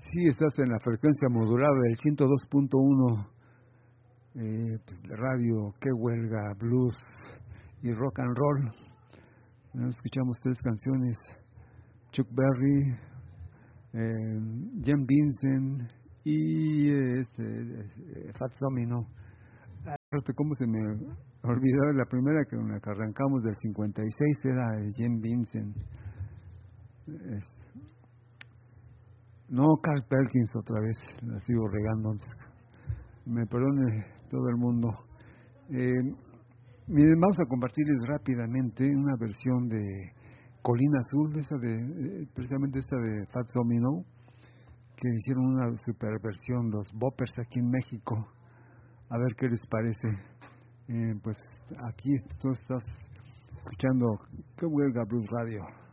Sí, estás en la frecuencia modulada del 102.1, pues, de radio, qué huelga, blues y rock and roll. Escuchamos tres canciones: Chuck Berry, Jen Vincent y Fats Domino. ¿Cómo se me olvidó? La primera que arrancamos del 56 era Jen Vincent. No, Carl Perkins otra vez, la sigo regando. Me perdone todo el mundo. Miren, vamos a compartirles rápidamente una versión de Colina Azul, precisamente esta de Fats Domino, que hicieron una super versión los Boppers aquí en México. A ver qué les parece. Pues aquí tú estás escuchando Qué Huelga Blues Radio.